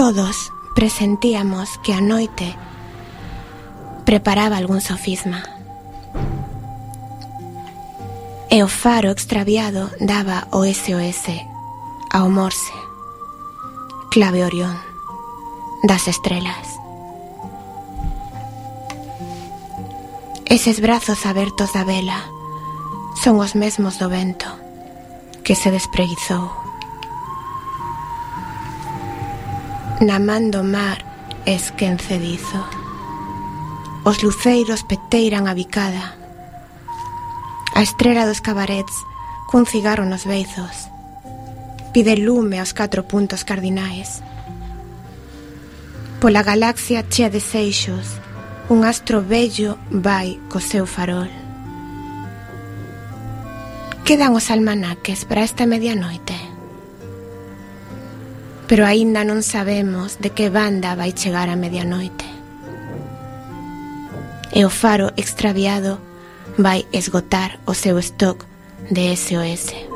Todos presentíamos que a noite preparaba algún sofisma. E o faro extraviado daba o SOS ao Morse, clave Orión das estrelas. Eses brazos abertos da vela son os mesmos do vento que se despreguizou. Na man do mar esquencedizo, os luceiros peteiran a bicada, a estrela dos cabarets cun cigarro nos beizos pide lume aos 4 puntos cardinais. Pola galaxia chea de seixos, un astro vello vai co seu farol. Quedan os almanaques para esta medianoite, pero aínda non sabemos de que banda vai chegar a medianoite. E o faro extraviado vai esgotar o seu stock de SOS.